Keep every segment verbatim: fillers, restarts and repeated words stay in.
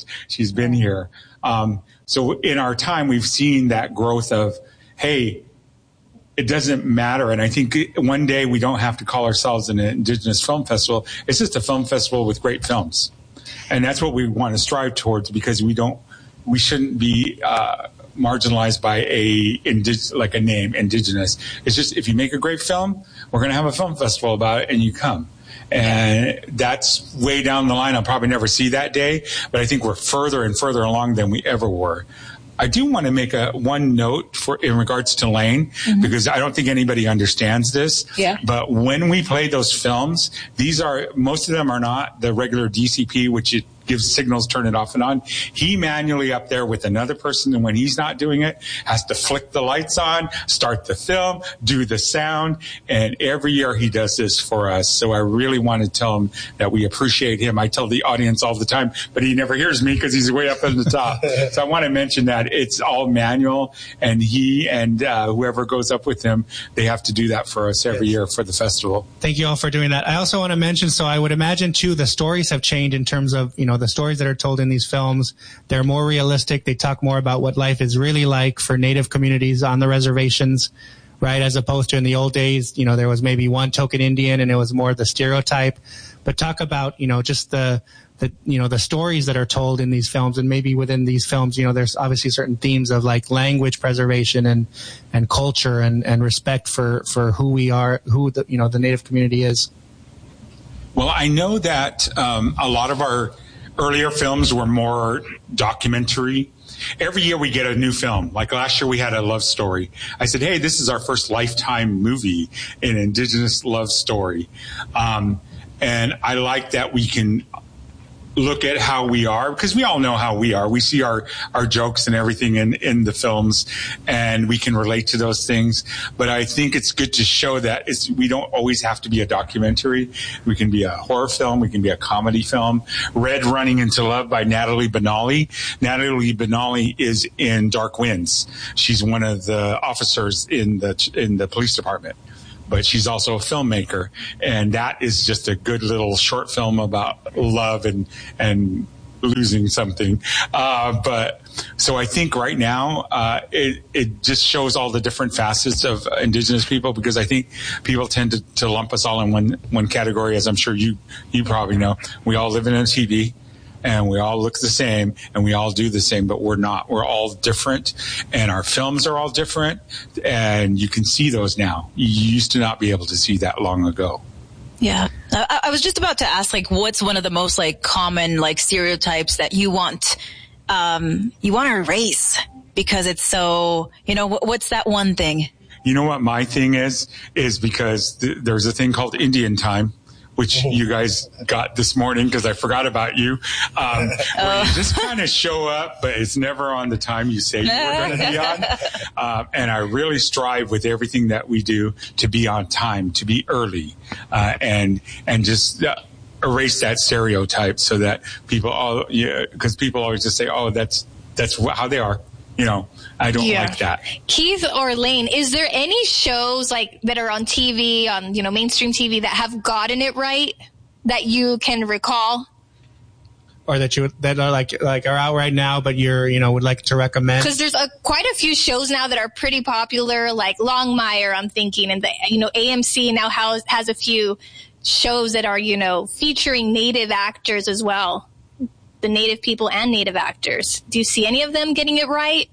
shows she's been here. Um, so in our time, we've seen that growth of, hey, it doesn't matter. And I think one day we don't have to call ourselves an Indigenous Film Festival. It's just a film festival with great films. And that's what we want to strive towards, because we don't, we shouldn't be uh, marginalized by a indig- like a name, Indigenous. It's just, if you make a great film, we're going to have a film festival about it, and you come. And that's way down the line. I'll probably never see that day, but I think we're further and further along than we ever were. I do want to make a one note for in regards to Lane, mm-hmm. because I don't think anybody understands this. Yeah. But when we play those films, these are, most of them are not the regular D C P, which it gives signals, turn it off and on. He manually up there with another person, and when he's not doing it, has to flick the lights on, start the film, do the sound, and every year he does this for us. So I really want to tell him that we appreciate him. I tell the audience all the time, but he never hears me because he's way up in the top. So I want to mention that it's all manual, and he and uh, whoever goes up with him, they have to do that for us every yes. year for the festival. Thank you all for doing that. I also want to mention, so I would imagine too, the stories have changed in terms of, you know, the stories that are told in these films. They're more realistic. They talk more about what life is really like for Native communities on the reservations, right? As opposed to in the old days, you know, there was maybe one token Indian and it was more the stereotype. But talk about, you know, just the, the, you know, the stories that are told in these films, and maybe within these films, you know, there's obviously certain themes of like language preservation and, and culture and, and respect for, for who we are, who the, you know, the Native community is. Well, I know that um, a lot of our earlier films were more documentary. Every year we get a new film. Like last year we had a love story. I said, hey, this is our first Lifetime movie, an Indigenous love story. Um, and I like that we can look at how we are, because we all know how we are. We see our, our jokes and everything in, in the films, and we can relate to those things. But I think it's good to show that it's, we don't always have to be a documentary. We can be a horror film. We can be a comedy film. Red Running into Love by Natalie Benally. Natalie Benally is in Dark Winds. She's one of the officers in the, in the police department. But she's also a filmmaker, and that is just a good little short film about love and and losing something. Uh, but so I think right now uh, it it just shows all the different facets of Indigenous people, because I think people tend to, to lump us all in one one category, as I'm sure you you probably know. We all live in a T V. And we all look the same, and we all do the same, but we're not. We're all different, and our films are all different, and you can see those now. You used to not be able to see that long ago. Yeah. I, I was just about to ask, like, what's one of the most, like, common, like, stereotypes that you want, um, you want to erase because it's so, you know, what's that one thing? You know what my thing is? Is because th- there's a thing called Indian time, which you guys got this morning because I forgot about you, um, where you just kind of show up, but it's never on the time you say you were going to be on. Uh, and I really strive with everything that we do to be on time, to be early, uh, and and just uh, erase that stereotype so that people all, yeah, because people always just say, oh, that's that's how they are. You know, I don't yeah. like that. Keith or Lane, is there any shows like that are on T V, on, you know, mainstream T V that have gotten it right that you can recall? Or that you that are like like are out right now, but you're, you know, would like to recommend? Because there's a, quite a few shows now that are pretty popular, like Longmire, I'm thinking, and the, you know, A M C now has has a few shows that are, you know, featuring Native actors as well. The Native people and Native actors. Do you see any of them getting it right?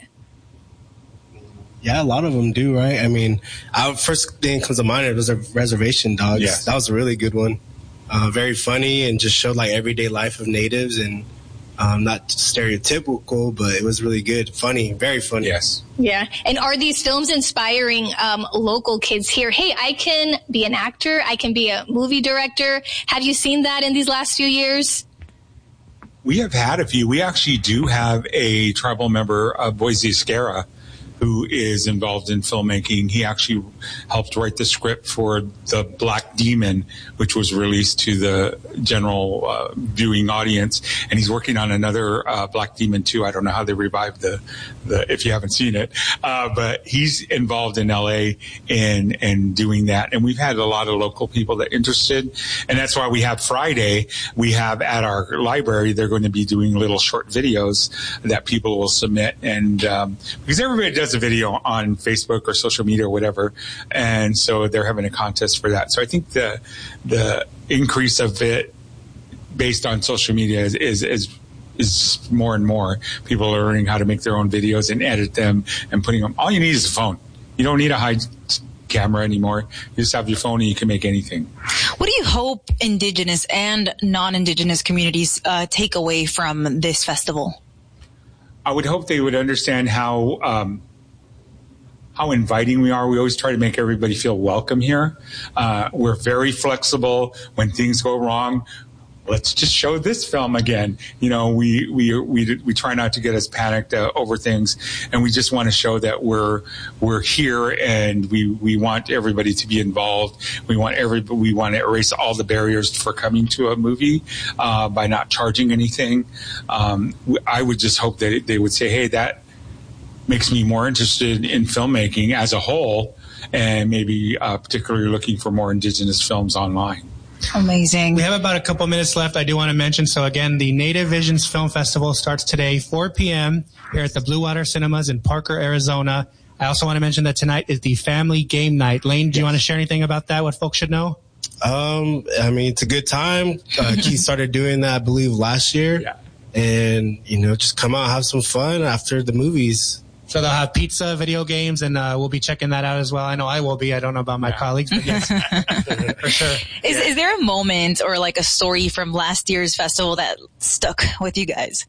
Yeah, a lot of them do, right? I mean, our first thing that comes to mind was a Reservation Dogs. Yes. That was a really good one. Uh, very funny and just showed like everyday life of Natives, and um, not stereotypical, but it was really good. Funny, very funny. Yes. Yeah. And are these films inspiring um, local kids here? Hey, I can be an actor. I can be a movie director. Have you seen that in these last few years? We have had a few. We actually do have a tribal member of Boise Scara who is involved in filmmaking. He actually helped write the script for The Black Demon, which was released to the general uh, viewing audience. And he's working on another uh, Black Demon too. I don't know how they revived the, the if you haven't seen it. Uh, but he's involved in L A in, in doing that. And we've had a lot of local people that are interested. And that's why we have Friday. We have at our library, they're going to be doing little short videos that people will submit. And um, because everybody does a video on Facebook or social media or whatever, and so they're having a contest for that. So I think the the increase of it based on social media is is, is is more and more. People are learning how to make their own videos and edit them and putting them. All you need is a phone. You don't need a high camera anymore. You just have your phone and you can make anything. What do you hope Indigenous and non-Indigenous communities uh, take away from this festival? I would hope they would understand how um, how inviting we are. We always try to make everybody feel welcome here. Uh, we're very flexible. When things go wrong, let's just show this film again. You know, we we we we try not to get us panicked uh, over things, and we just want to show that we're we're here, and we we want everybody to be involved. We want every we want to erase all the barriers for coming to a movie uh, by not charging anything. Um, I would just hope that they would say, "Hey, that makes me more interested in filmmaking as a whole, and maybe uh, particularly looking for more Indigenous films online." Amazing. We have about a couple minutes left. I do want to mention, so again, the Native Visions Film Festival starts today, four p.m. here at the Blue Water Cinemas in Parker, Arizona. I also want to mention that tonight is the family game night. Lane, do you yes. want to share anything about that, what folks should know? Um, I mean, it's a good time. Uh, Keith started doing that, I believe, last year. Yeah. And, you know, just come out, have some fun after the movies. So they'll have pizza, video games, and uh, we'll be checking that out as well. I know I will be. I don't know about my yeah. colleagues, but yes, for sure. Is, yeah. is there a moment or like a story from last year's festival that stuck with you guys?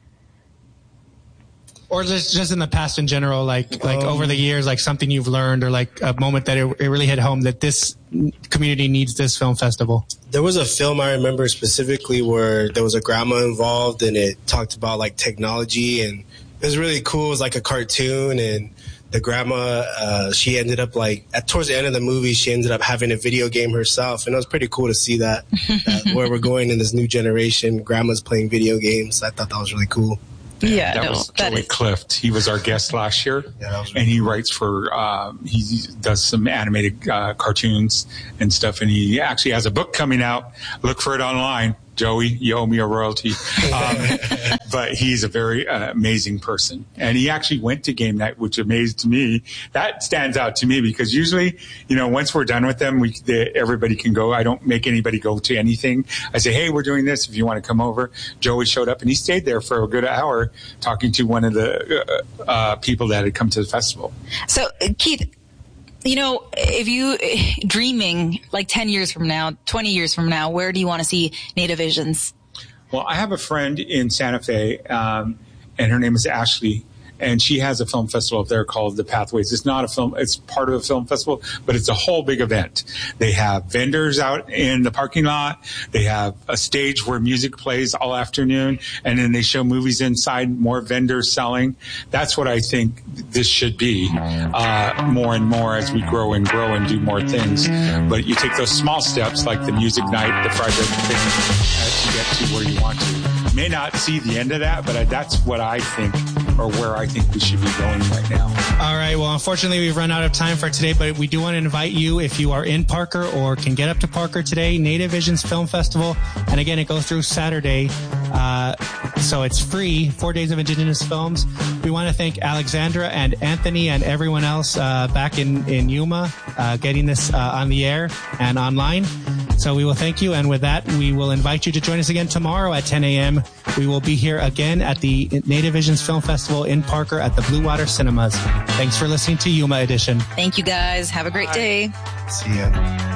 Or just, just in the past in general, like like um, over the years, like something you've learned or like a moment that it, it really hit home that this community needs this film festival? There was a film I remember specifically where there was a grandma involved, and it talked about like technology, and it was really cool. It was like a cartoon, and the grandma, uh, she ended up like, at towards the end of the movie, she ended up having a video game herself. And it was pretty cool to see that, that where we're going in this new generation, grandma's playing video games. I thought that was really cool. Yeah, that no, was that Joey is... Clift. He was our guest last year, yeah, that was really and he cool. writes for, um, he does some animated uh, cartoons and stuff, and he actually has a book coming out. Look for it online. Joey, you owe me a royalty. Um, but he's a very uh, amazing person. And he actually went to game night, which amazed me. That stands out to me because usually, you know, once we're done with them, we they, everybody can go. I don't make anybody go to anything. I say, hey, we're doing this if you want to come over. Joey showed up, and he stayed there for a good hour talking to one of the uh, uh, people that had come to the festival. So, Keith, you know, if you dreaming like ten years from now, twenty years from now, where do you want to see Native Visions? Well, I have a friend in Santa Fe, um, and her name is Ashley, and she has a film festival up there called The Pathways. It's not a film, it's part of a film festival, but it's a whole big event. They have vendors out in the parking lot. They have a stage where music plays all afternoon, and then they show movies inside, more vendors selling. That's what I think this should be, uh, more and more as we grow and grow and do more things. But you take those small steps like the music night, the Friday thing, as you get to where you want to. May not see the end of that, but that's what I think, or where I think we should be going right now. All right. Well, unfortunately, we've run out of time for today, but we do want to invite you, if you are in Parker or can get up to Parker today, Native Visions Film Festival. And again, it goes through Saturday. Uh, so it's free, four days of Indigenous films. We want to thank Alexandra and Anthony and everyone else uh, back in, in Yuma uh, getting this uh, on the air and online. So we will thank you. And with that, we will invite you to join us again tomorrow at ten a.m. We will be here again at the Native Visions Film Festival in Parker at the Blue Water Cinemas. Thanks for listening to Yuma Edition. Thank you, guys. Have a great Bye. day. See ya.